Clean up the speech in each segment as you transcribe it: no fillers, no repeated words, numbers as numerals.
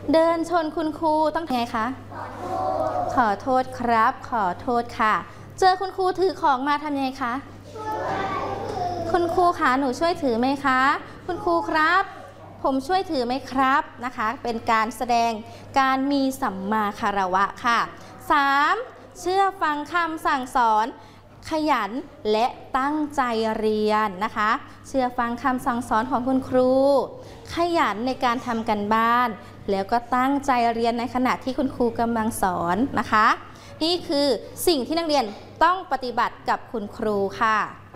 เดินชนคุณครูต้องทำไงคะขอโทษครับขอโทษค่ะเจอคุณครูถือของมาทำยังไงคะคุณครูคะหนูช่วยถือไหมคะคุณครูครับผมช่วยถือไหมครับนะคะเป็นการแสดงการมีสัมมาคารวะค่ะ 3. เชื่อฟังคำสั่งสอนขยันและตั้งใจเรียนนะคะเชื่อฟังคำสั่งสอนของคุณครูขยันในการทำกันบ้านแล้วก็ตั้งใจเรียนในขณะที่คุณครูกำลังสอนนะคะนี่คือสิ่งที่นักเรียนต้องปฏิบัติกับคุณครูค่ะ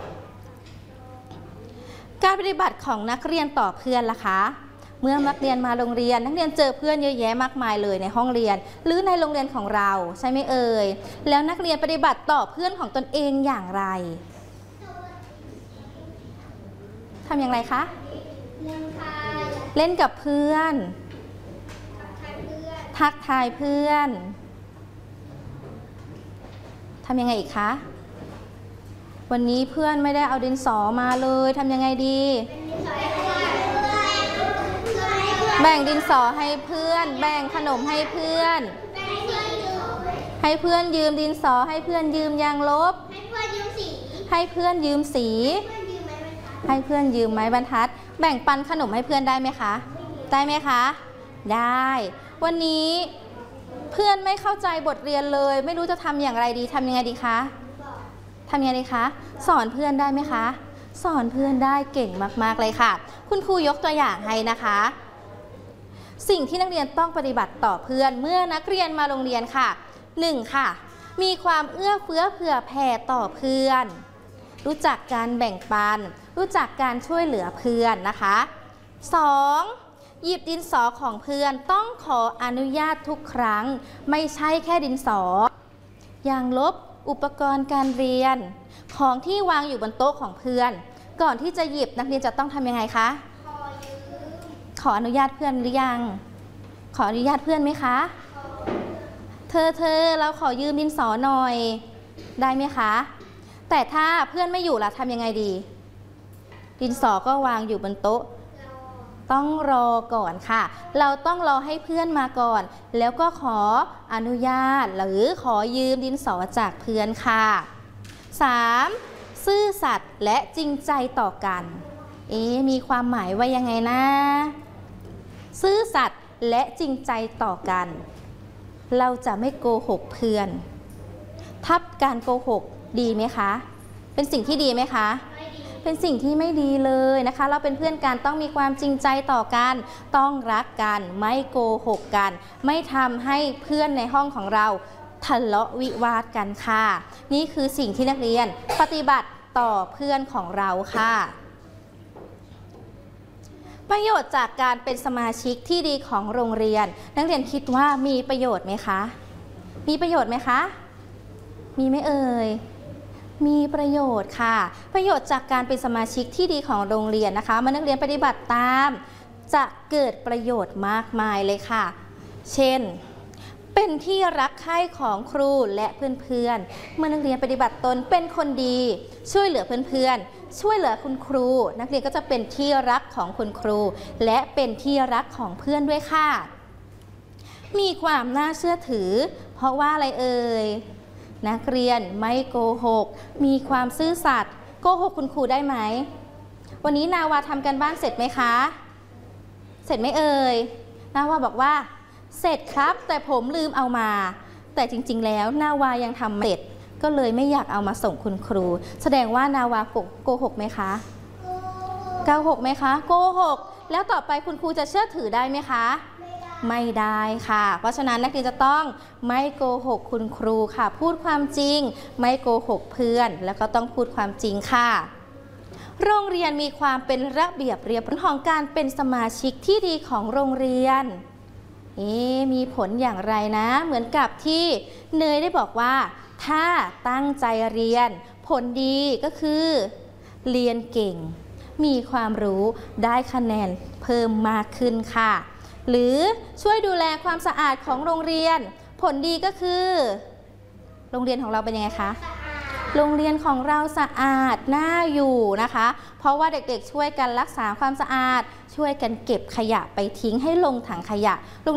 การปฏิบัติของนักเรียนต่อเพื่อนล่ะคะเมื่อนักเรียนมาโรงเรียนนักเรียนเจอเพื่อนเยอะแยะมากมายเลยในห้องเรียนหรือในโรงเรียนของเราใช่ไหมเอ่ยแล้วนักเรียนปฏิบัติต่อเพื่อนของตนเองอย่างไรทำอย่างไรคะเล่นกับเพื่อนทักทายเพื่อนทำยังไงอีกคะวันนี้เพื่อนไม่ได้เอาดินสอมาเลยทำยังไงดีแบ่งดินสอให้เพื่อนแบ่งขนมให้เพื่อนให้เพื่อนยืมดินสอให้เพื่อนยืมยางลบให้เพื่อนยืมสีให้เพื่อนยืมไม้บรรทัดแบ่งปันขนมให้เพื่อนได้ไหมคะได้ไหมคะได้วันนี้เพื่อนไม่เข้าใจบทเรียนเลยไม่รู้จะทำอย่างไรดีทำยังไงดีคะทำยังไงดีคะสอนเพื่อนได้ไหมคะสอนเพื่อนได้เก่งมากๆเลยค่ะคุณครูยกตัวอย่างให้นะคะสิ่งที่นักเรียนต้องปฏิบัติต่อเพื่อนเมื่อนักเรียนมาโรงเรียนค่ะ 1. ค่ะมีความเอื้อเฟื้อเผื่อแผ่ต่อเพื่อนรู้จักการแบ่งปันรู้จักการช่วยเหลือเพื่อนนะคะ 2. หยิบดินสอของเพื่อนต้องขออนุญาตทุกครั้งไม่ใช่แค่ดินสอยางลบอุปกรณ์การเรียนของที่วางอยู่บนโต๊ะของเพื่อนก่อนที่จะหยิบนักเรียนจะต้องทำยังไงคะขออนุญาตเพื่อนหรือยังขออนุญาตเพื่อนไหมคะเธอเราขอยืมดินสอหน่อยได้ไหมคะแต่ถ้าเพื่อนไม่อยู่ล่ะทำยังไงดีดินสอก็วางอยู่บนโต๊ะต้องรอก่อนค่ะเราต้องรอให้เพื่อนมาก่อนแล้วก็ขออนุญาตหรือขอยืมดินสอจากเพื่อนค่ะ 3. ซื่อสัตย์และจริงใจต่อกันมีความหมายว่ายังไงนะซื่อสัตย์และจริงใจต่อกันเราจะไม่โกหกเพื่อนทับการโกหกดีไหมคะเป็นสิ่งที่ดีไหมคะเป็นสิ่งที่ไม่ดีเลยนะคะเราเป็นเพื่อนกันต้องมีความจริงใจต่อกันต้องรักกันไม่โกหกกันไม่ทำให้เพื่อนในห้องของเราทะเลาะวิวาทกันค่ะนี่คือสิ่งที่นักเรียนปฏิบัติต่อเพื่อนของเราค่ะประโยชน์จากการเป็นสมาชิกที่ดีของโรงเรียนนักเรียนคิดว่ามีประโยชน์ไหมคะมีประโยชน์ไหมคะมีไหมเอ่ยมีประโยชน์ค่ะประโยชน์จากการเป็นสมาชิกที่ดีของโรงเรียนนะคะเมื่อนักเรียนปฏิบัติตามจะเกิดประโยชน์มากมายเลยค่ะเช่นเป็นที่รักใคร่ของครูและเพื่อนๆเมื่อนักเรียนปฏิบัติตนเป็นคนดีช่วยเหลือเพื่อนๆช่วยเหลือคุณครูนักเรียนก็จะเป็นที่รักของคุณครูและเป็นที่รักของเพื่อนด้วยค่ะมีความน่าเชื่อถือเพราะว่าอะไรเอ่ยนักเรียนไม่โกหกมีความซื่อสัตย์โกหกคุณครูได้ไหมวันนี้นาวาทำกันบ้านเสร็จไหมคะเสร็จไหมเอ่ยนาวาบอกว่าเสร็จครับแต่ผมลืมเอามาแต่จริงๆแล้วนาวายังทำไม่เสร็จก็เลยไม่อยากเอามาส่งคุณครูแสดงว่านาวาโกหกไหมคะโกหกไหมคะโกหกแล้วต่อไปคุณครูจะเชื่อถือได้ไหมคะไม่ได้ค่ะเพราะฉะนั้นนักเรียนจะต้องไม่โกหกคุณครูค่ะพูดความจริงไม่โกหกเพื่อนแล้วก็ต้องพูดความจริงค่ะโรงเรียนมีความเป็นระเบียบเรียบร้อยของการเป็นสมาชิกที่ดีของโรงเรียนมีผลอย่างไรนะเหมือนกับที่เนยได้บอกว่าถ้าตั้งใจเรียนผลดีก็คือเรียนเก่งมีความรู้ได้คะแนนเพิ่มมากขึ้นค่ะหรือช่วยดูแลความสะอาดของโรงเรียนผลดีก็คือโรงเรียนของเราเป็นยังไงคะโรงเรียนของเราสะอาดน่าอยู่นะคะเพราะว่าเด็กๆช่วยกันรักษาความสะอาดช่วยกันเก็บขยะไปทิ้งให้ลงถังขยะ